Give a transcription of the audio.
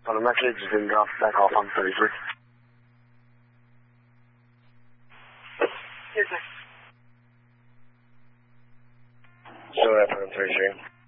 On a message has been dropped back off on 33. Yes, sir. So that on 33.